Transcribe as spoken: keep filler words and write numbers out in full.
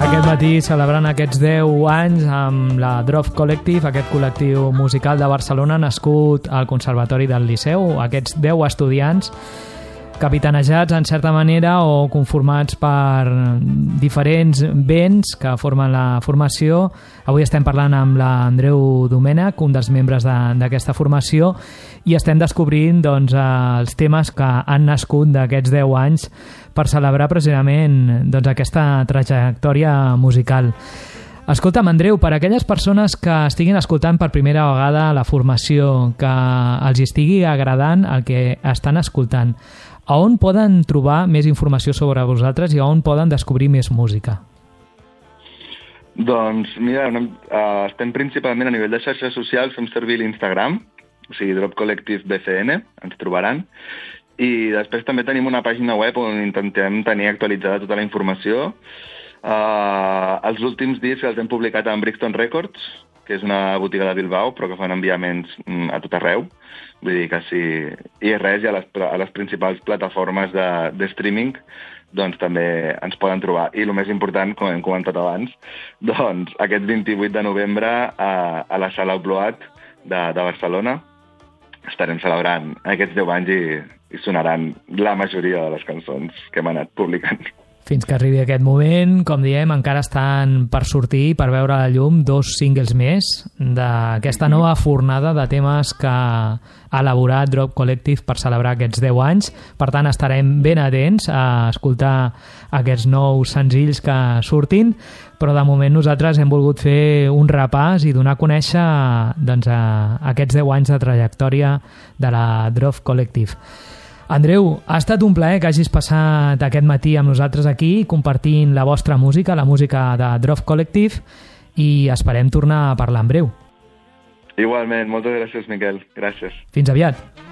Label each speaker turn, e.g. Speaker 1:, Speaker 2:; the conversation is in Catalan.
Speaker 1: Aquest matí celebrant aquests deu anys amb la Drop Collective, aquest col·lectiu musical de Barcelona nascut al Conservatori del Liceu, aquests deu estudiants capitanejats en certa manera o conformats per diferents vents que formen la formació. Avui estem parlant amb l'Andreu Domènech, un dels membres d'aquesta formació, i estem descobrint doncs, els temes que han nascut d'aquests deu anys per celebrar precisament doncs, aquesta trajectòria musical. Escolta'm, Andreu, per a aquelles persones que estiguin escoltant per primera vegada la formació, que els estigui agradant el que estan escoltant, a on poden trobar més informació sobre vosaltres i a on poden descobrir més música?
Speaker 2: Doncs, mira, uh, estem principalment a nivell de xarxes socials, fem servir l'Instagram, o sigui, Drop Collective B C N, ens trobaran, i després també tenim una pàgina web on intentem tenir actualitzada tota la informació. Uh, els últims discs els hem publicat amb Brixton Records, que és una botiga de Bilbao, però que fan enviaments mm, a tot arreu. Vull dir que sí, i res, i a les, a les principals plataformes de, de streaming doncs també ens poden trobar. I el més important, com hem comentat abans, doncs aquest vint-i-vuit de novembre a, a la Sala Upload de, de Barcelona estarem celebrant aquests deu anys i, i sonaran la majoria de les cançons que hem anat publicant.
Speaker 1: Fins que arribi aquest moment, com diem, encara estan per sortir, per veure a la llum, dos singles més d'aquesta nova fornada de temes que ha elaborat Drop Collective per celebrar aquests deu anys. Per tant, estarem ben atents a escoltar aquests nous senzills que surtin, però de moment nosaltres hem volgut fer un repàs i donar a conèixer doncs, a aquests deu anys de trajectòria de la Drop Collective. Andreu, ha estat un plaer que hagis passat aquest matí amb nosaltres aquí compartint la vostra música, la música de Drop Collective, i esperem tornar a parlar en breu.
Speaker 2: Igualment, moltes gràcies, Miquel. Gràcies.
Speaker 1: Fins aviat.